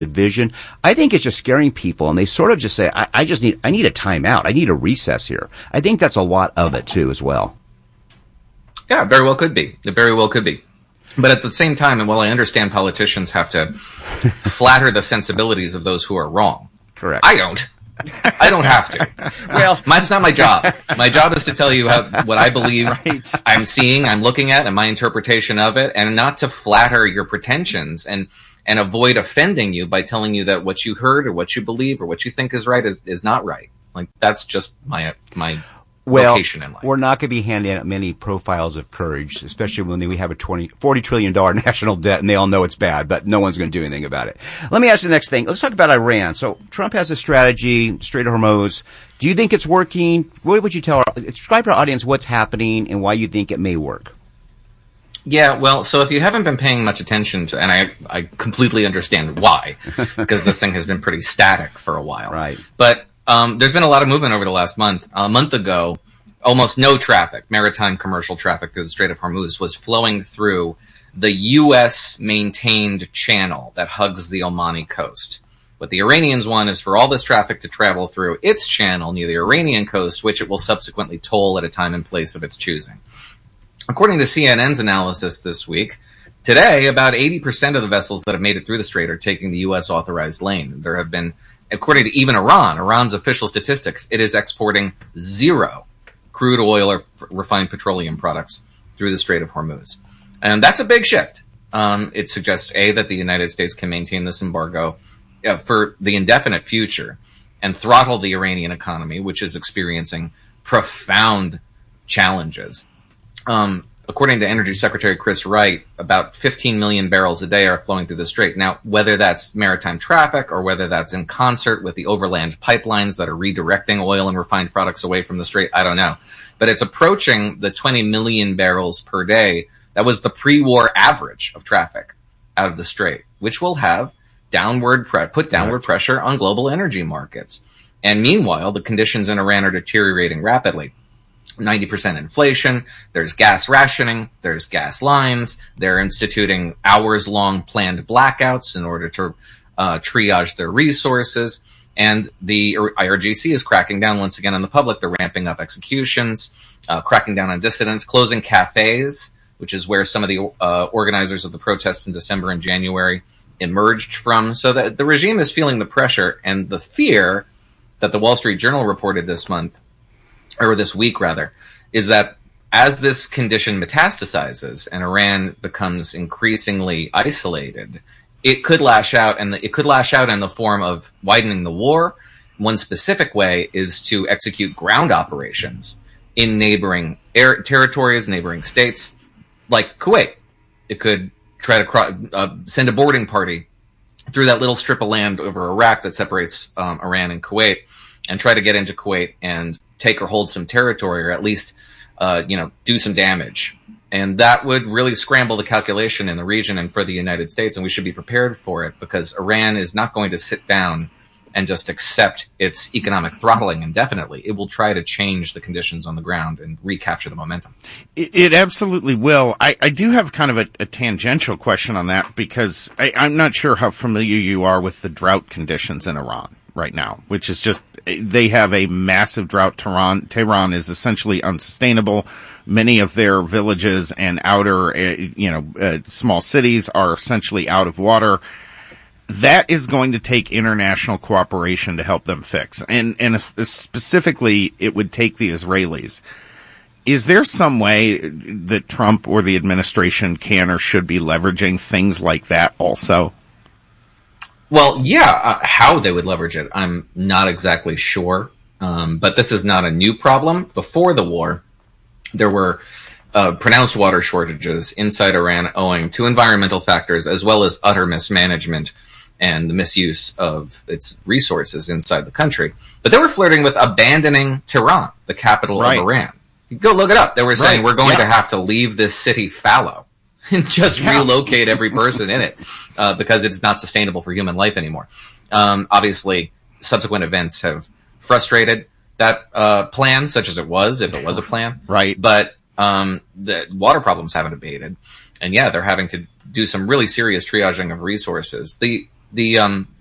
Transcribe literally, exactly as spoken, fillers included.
division. I think it's just scaring people, and they sort of just say, I, I just need, I need a timeout. I need a recess here. I think that's a lot of it too, as well. Yeah, very well could be. It very well could be. But at the same time, and while I understand politicians have to flatter the sensibilities of those who are wrong, correct. I don't. I don't have to. Well, that's not my job. My job is to tell you how, what I believe right. I'm seeing, I'm looking at, and my interpretation of it, and not to flatter your pretensions and and avoid offending you by telling you that what you heard or what you believe or what you think is right is, is not right. Like, that's just my my well, vocation in life. We're not going to be handing out many profiles of courage, especially when we have a twenty, forty trillion dollars national debt, and they all know it's bad, but no one's going to do anything about it. Let me ask you the next thing. Let's talk about Iran. So Trump has a strategy, Strait of Hormuz. Do you think it's working? What would you tell our, describe to our audience what's happening and why you think it may work? Yeah, well, so if you haven't been paying much attention to, and I, I completely understand why, because this thing has been pretty static for a while. Right. But um, there's been a lot of movement over the last month. A month ago, almost no traffic, maritime commercial traffic through the Strait of Hormuz was flowing through the U S-maintained channel that hugs the Omani coast. What the Iranians want is for all this traffic to travel through its channel near the Iranian coast, which it will subsequently toll at a time and place of its choosing. According to C N N's analysis this week, today about eighty percent of the vessels that have made it through the strait are taking the U S-authorized lane. There have been, according to even Iran, Iran's official statistics, it is exporting zero crude oil or refined petroleum products through the Strait of Hormuz. And that's a big shift. Um, it suggests, A, that the United States can maintain this embargo uh, for the indefinite future and throttle the Iranian economy, which is experiencing profound challenges. Um, according to Energy Secretary Chris Wright, about fifteen million barrels a day are flowing through the strait. Now, whether that's maritime traffic or whether that's in concert with the overland pipelines that are redirecting oil and refined products away from the strait, I don't know. But it's approaching the twenty million barrels per day. That was the pre-war average of traffic out of the strait, which will have downward pre- put downward pressure on global energy markets. And meanwhile, the conditions in Iran are deteriorating rapidly. ninety percent inflation, there's gas rationing, there's gas lines, they're instituting hours-long planned blackouts in order to uh, triage their resources, and the I R G C is cracking down once again on the public. They're ramping up executions, uh, cracking down on dissidents, closing cafes, which is where some of the uh, organizers of the protests in December and January emerged from. So that the regime is feeling the pressure and the fear that the Wall Street Journal reported this month, or this week rather, is that as this condition metastasizes and Iran becomes increasingly isolated, it could lash out, and it could lash out in the form of widening the war. One specific way is to execute ground operations in neighboring air territories, neighboring states, like Kuwait. It could try to cro- uh, send a boarding party through that little strip of land over Iraq that separates um, Iran and Kuwait, and try to get into Kuwait and take or hold some territory, or at least, uh, you know, do some damage. And that would really scramble the calculation in the region and for the United States, and we should be prepared for it, because Iran is not going to sit down and just accept its economic throttling indefinitely. It will try to change the conditions on the ground and recapture the momentum. It, it absolutely will. I, I do have kind of a, a tangential question on that, because I, I'm not sure how familiar you are with the drought conditions in Iran right now, which is just, they have a massive drought. Tehran, Tehran is essentially unsustainable. Many of their villages and outer, uh, you know, uh, small cities are essentially out of water. That is going to take international cooperation to help them fix. And, and specifically, it would take the Israelis. Is there some way that Trump or the administration can or should be leveraging things like that also? Well, yeah, uh, how they would leverage it, I'm not exactly sure. Um, but this is not a new problem. Before the war, there were uh, pronounced water shortages inside Iran owing to environmental factors as well as utter mismanagement and the misuse of its resources inside the country. But they were flirting with abandoning Tehran, the capital right. of Iran. Go look it up. They were saying, right. we're going yeah. to have to leave this city fallow and just yeah. relocate every person in it uh, because it's not sustainable for human life anymore. Um, obviously, subsequent events have frustrated that uh, plan, such as it was, if it was a plan. Right. But um, the water problems haven't abated. And yeah, they're having to do some really serious triaging of resources. The the um,